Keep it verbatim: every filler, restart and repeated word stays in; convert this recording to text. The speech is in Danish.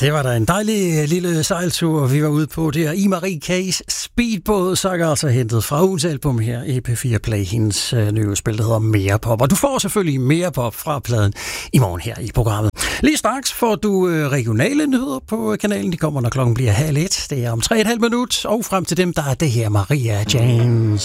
Det var da en dejlig lille sejltur, vi var ude på der. I Marie K's Speedbåd, så er altså hentet fra ugens album her i P fire Play, hendes øh, nye spil, der hedder Mere Pop. Og du får selvfølgelig Mere Pop fra pladen i morgen her i programmet. Lige straks får du øh, regionale nyheder på kanalen. De kommer, når klokken bliver halv et. Det er om tre og et halvt minut, og frem til dem, der er det her Maria James.